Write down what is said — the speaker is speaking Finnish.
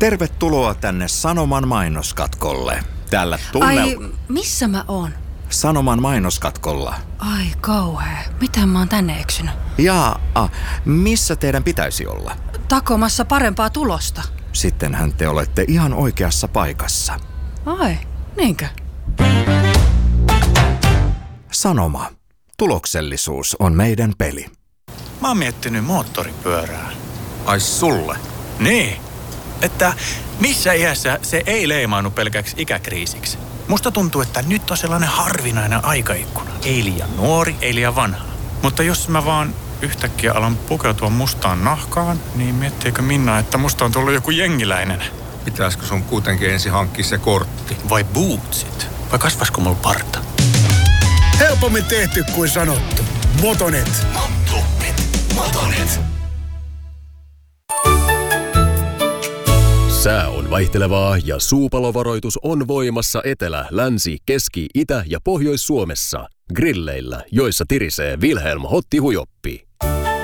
Tervetuloa tänne Sanoman mainoskatkolle. Täällä Ai, missä mä oon? Sanoman mainoskatkolla. Ai kauhea. Miten mä oon tänne eksynyt? Missä teidän pitäisi olla? Takomassa parempaa tulosta. Sittenhän te olette ihan oikeassa paikassa. Ai, niinkö? Sanoma. Tuloksellisuus on meidän peli. Mä oon miettinyt moottoripyörää. Ai sulle? Niin, että missä iässä se ei leimaannu pelkäksi ikäkriisiksi. Musta tuntuu, että nyt on sellainen harvinainen aikaikkuna. Ei liian nuori, ei liian vanha. Mutta jos mä vaan yhtäkkiä alan pukeutua mustaan nahkaan, niin miettiikö Minna, että musta on tullut joku jengiläinen? Pitäisikö sun kuitenkin ensin hankkia se kortti? Vai bootsit? Vai kasvaisiko mulla parta? Helpommin tehty kuin sanottu. Motonet. Motonet. Sää on vaihtelevaa ja suupalovaroitus on voimassa Etelä-, Länsi-, Keski-, Itä- ja Pohjois-Suomessa. Grilleillä, joissa tirisee Wilhelm Hotti Hujoppi.